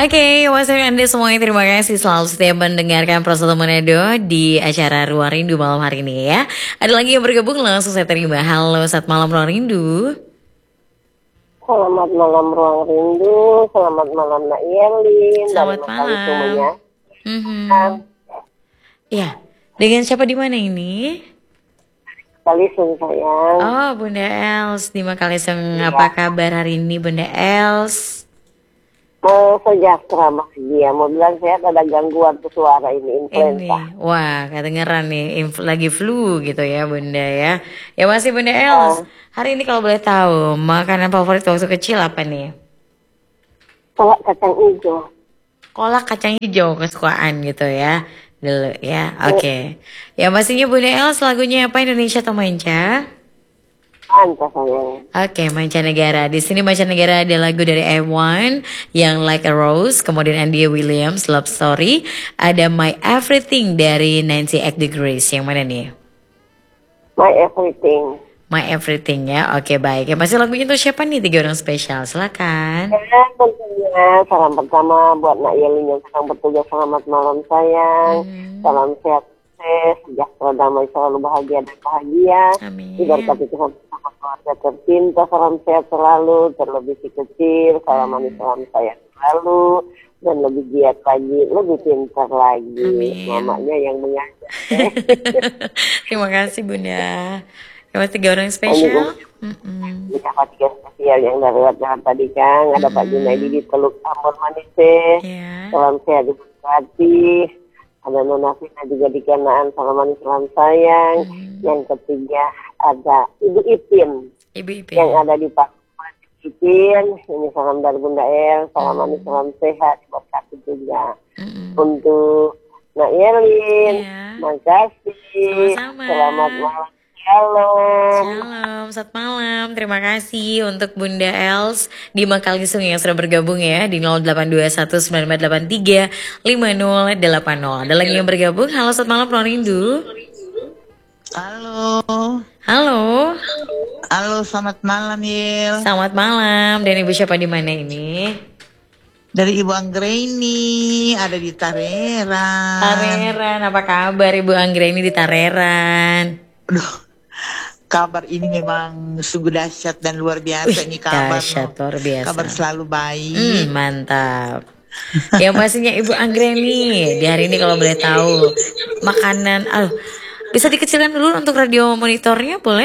Oke, wasit Anda semuanya terima kasih selalu setia mendengarkan Prostoto Manado di acara Ruang Rindu malam hari ini ya. Ada lagi yang bergabung langsung saya terima. Halo, saat malam Ruang Rindu. Selamat malam Ruang Rindu, selamat malam Nak Yelin. Selamat malam. Ya, dengan siapa di mana ini? Kalisung sayang. Oh, Bunda Els di Makalisung. Apa kabar hari ini Bunda Els? Sejahtera bahagia. Mau bilang sehat, ada gangguan suara ini influenza. Wah, kedengeran nih lagi flu gitu ya Bunda ya. Ya masih Bunda Els. Hari ini kalau boleh tahu makanan favorit waktu kecil apa nih? Kolak kacang hijau. Kolak kacang hijau kesukaan gitu ya. Dulu ya. Oke. Ya pastinya Bunda Els lagunya apa, Indonesia atau manca? Manca sayang. Oke, mancanegara. Di sini mancanegara ada lagu dari M1 yang Like a Rose, kemudian Andy Williams Love Story, ada My Everything dari Nancy X Degrees. Yang mana nih? My Everything. My Everything ya. Oke, baik. Ya masih lagunya untuk siapa nih? 3 orang spesial. Silakan. Ya, tentunya salam pertama buat Nak Yelin yang sedang bertugas. Selamat malam sayang. Salam sehat, sejahtera, damai, selalu bahagia dan bahagia. Amin. Diberkati Tuhan bersama keluarga tercinta. Salam sehat selalu, terlebih si kecil. Salam manis, salam sayang selalu. Dan lebih giat lagi, lebih pintar lagi. Amin. Mamanya yang mengajar. Terima kasih Bunda. Yang 3 orang spesial. Siapa 3 spesial yang darurat jalan tadi Kang. Ada Pak Junaidi di Teluk Ambon Manis. Salam sehat diberkati. Ada Nona Fina juga di Kanaan. Salam manis, salam sayang. Yang ketiga ada Ibu Ipin. Yang ada di Pak Ipin. Ini salam dari Bunda El. Salam manis, salam sehat. Diberkati juga. Untuk Nak Yelin. Makasih. Sama-sama. Selamat malam. Shalom. Shalom, selamat malam. Terima kasih untuk Bunda Els di Makalisung yang sudah bergabung ya di 0821-9483-5080. Ada lagi yang bergabung. Halo, selamat malam Ruang Rindu. Halo. Halo. Halo, selamat malam Yel. Selamat malam. Dan Ibu siapa di mana ini? Dari Ibu Anggreni, ada di Tareran. Tareran, apa kabar Ibu Anggreni di Tareran? Aduh, kabar ini memang sungguh dahsyat dan luar biasa. Ini kabar. Dahsyat, luar biasa. Kabar selalu baik. Mantap. Yang pastinya Ibu Anggreni di hari ini kalau boleh tahu makanan, bisa dikecilkan dulu untuk radio monitornya boleh?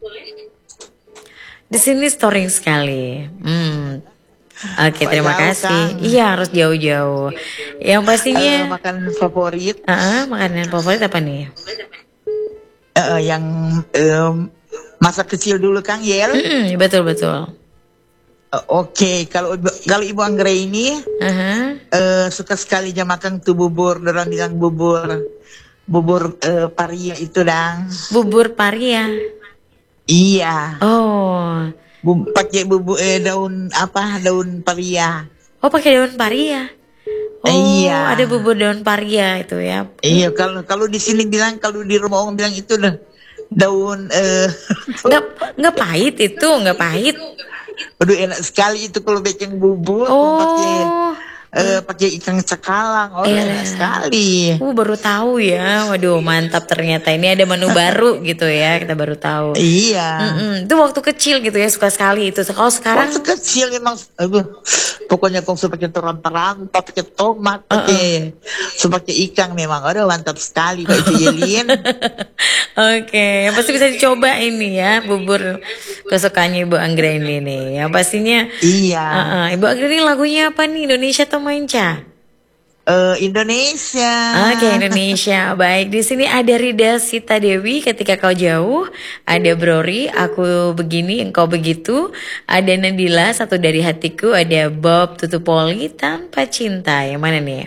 Di sini storing sekali. Oke, terima kasih. Iya, harus jauh-jauh. Yang pastinya makanan favorit. Makanan favorit apa nih? Yang masa kecil dulu Kang Yel. Betul. Oke, kalau Ibu Anggreni suka sekali jam makan tuh bubur, orang bilang bubur paria itu dang. Bubur paria. Iya. Oh. Pakai bubur daun paria. Oh, pakai daun paria. Oh, iya. Ada bubur daun paria itu ya. Iya, kalau di sini bilang, kalau di rumah orang bilang itu daun nggak pahit itu, nggak pahit. Aduh, enak sekali itu kalau bikin bubur pakai ikan cakalang. Enak sekali. Baru tahu ya. Waduh, mantap ternyata. Ini ada menu baru gitu ya. Kita baru tahu. Iya. Itu waktu kecil gitu ya, suka sekali itu. Kalau sekarang waktu kecil memang pokoknya kong pakai terang-terang, pakai tomat, pakai ikan memang. Aduh, mantap sekali Pak itu Yelin. Oke, yang pasti bisa dicoba ini ya, bubur kesukaannya Ibu Anggreni nih. Yang pastinya Ibu Anggreni lagunya apa nih? Indonesia atau manca? Indonesia. Oke, Indonesia. Baik, di sini ada Rida Sita Dewi, Ketika Kau Jauh, ada Brori, Aku Begini Engkau Begitu, ada Nadila, Satu Dari Hatiku, ada Bob Tutupoli, Tanpa Cinta. Yang mana nih?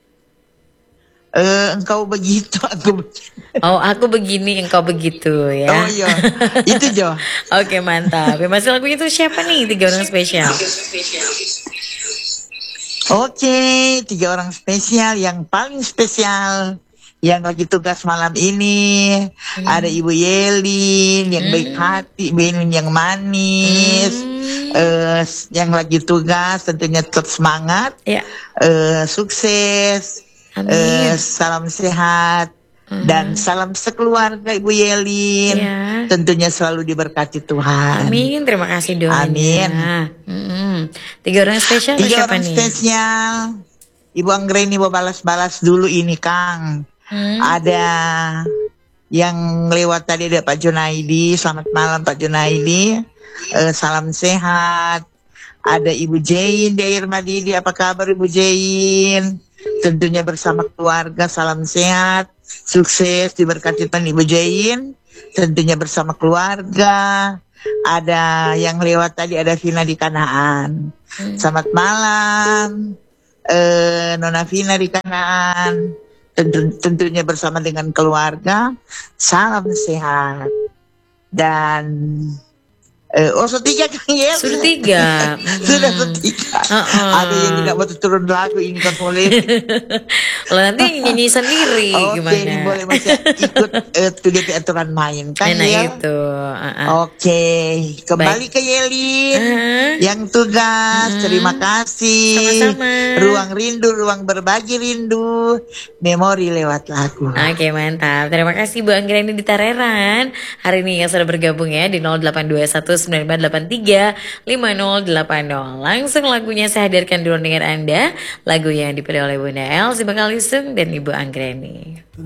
Engkau begitu, aku begitu. Oh, Aku Begini Engkau Begitu ya. Oh iya, itu Jo. Oke, mantap. Ya, masih lagu itu siapa nih? 3 orang spesial. Oke, 3 orang spesial. Yang paling spesial yang lagi tugas malam ini ada Ibu Yelin yang baik hati, Ibu Yelin yang manis, Yang lagi tugas tentunya tetap semangat, Ya. Sukses, Amin. salam sehat, dan salam sekeluarga Ibu Yelin. Ya. Tentunya selalu diberkati Tuhan. Amin, terima kasih doanya. Amin. 3 orang spesial 3 siapa orang nih? spesial. Ibu Anggreni mau balas-balas dulu ini Kang. Ada yang lewat tadi, ada Pak Junaidi. Selamat malam Pak Junaidi. Salam sehat. Ada Ibu Jain di Air Madidi. Apa kabar Ibu Jain? Tentunya bersama keluarga. Salam sehat, sukses, diberkati Tuhan Ibu Jain. Tentunya bersama keluarga. Ada yang lewat tadi, ada Vina di Kanaan. Selamat malam Nona Vina di Kanaan. Tentunya bersama dengan keluarga. Salam sehat. Dan sudah 3 Kang Yel. Sudah 3. Sudah 3. Ada yang tidak mau turun lagu ini kan boleh. Lo nanti nyanyi sendiri gimana? Oke, boleh masih ikut tugas aturan main kan Nah Yel? itu. Oke, kembali ke Yelin. Yang tugas, terima kasih. Sama-sama. Ruang rindu, ruang berbagi rindu, memori lewat lagu. Oke, mantap. Terima kasih Bu Anggreni di Tareran. Hari ini yang sudah bergabung ya di 082194835080. Langsung lagunya saya hadirkan dulu dengan Anda. Lagu yang dipilih oleh Bunda El, si Bakal Lisung dan Ibu Anggreni.